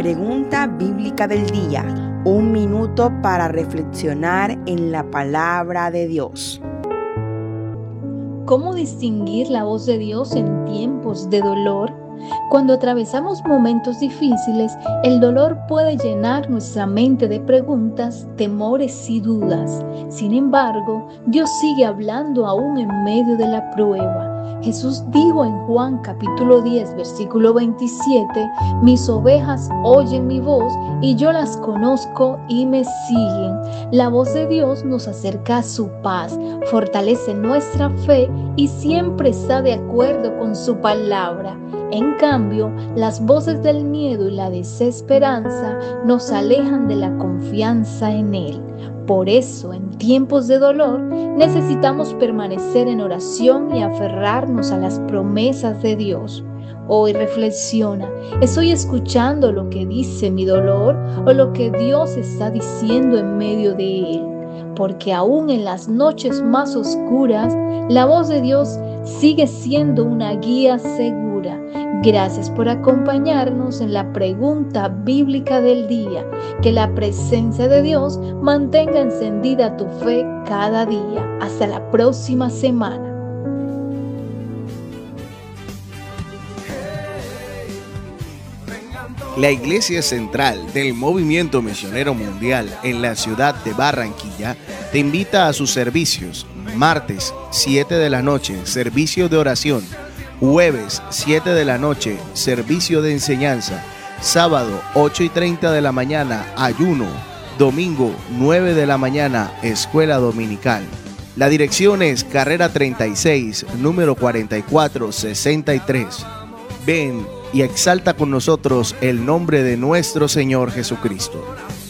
Pregunta bíblica del día. Un minuto para reflexionar en la palabra de Dios. ¿Cómo distinguir la voz de Dios en tiempos de dolor? Cuando atravesamos momentos difíciles, el dolor puede llenar nuestra mente de preguntas, temores y dudas. Sin embargo, Dios sigue hablando aún en medio de la prueba. Jesús dijo en Juan capítulo 10, versículo 27, mis ovejas oyen mi voz y yo las conozco y me siguen. La voz de Dios nos acerca a su paz, fortalece nuestra fe y siempre está de acuerdo con su palabra. En cambio, las voces del miedo y la desesperanza nos alejan de la confianza en Él. Por eso, en tiempos de dolor, necesitamos permanecer en oración y aferrarnos a las promesas de Dios. Hoy reflexiona, ¿estoy escuchando lo que dice mi dolor o lo que Dios está diciendo en medio de él? Porque aún en las noches más oscuras, la voz de Dios sigue siendo una guía segura. Gracias por acompañarnos en la pregunta bíblica del día. Que la presencia de Dios mantenga encendida tu fe cada día. Hasta la próxima semana. La Iglesia Central del Movimiento Misionero Mundial en la ciudad de Barranquilla te invita a sus servicios. Martes, 7 de la noche, servicio de oración. Jueves, 7 de la noche, servicio de enseñanza. Sábado, 8:30 de la mañana, ayuno. Domingo, 9 de la mañana, escuela dominical. La dirección es Carrera 36, número 4463. Ven y exalta con nosotros el nombre de nuestro Señor Jesucristo.